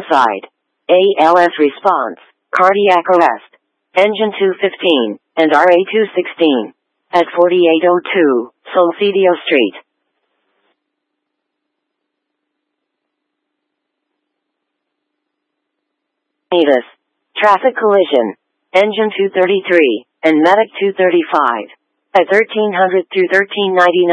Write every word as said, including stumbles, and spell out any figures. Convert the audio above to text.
suicide. A L S response, cardiac arrest. Engine two fifteen, and R A two sixteen. At forty-eight oh two, Solcidio Street. Natus. Traffic collision. Engine two thirty-three, and Medic two thirty-five. At thirteen hundred through thirteen ninety-nine.